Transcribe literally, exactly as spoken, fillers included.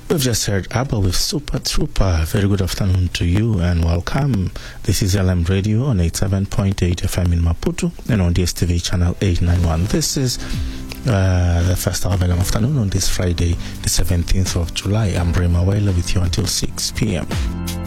We've just heard ABBA with Super Trooper. Very good afternoon to you and welcome. This is L M Radio on eighty-seven point eight F M in Maputo and on D S T V channel eight ninety-one. This is uh, the first hour of L M afternoon on this Friday, the seventeenth of July. I'm Rema Wailer with you until six p.m.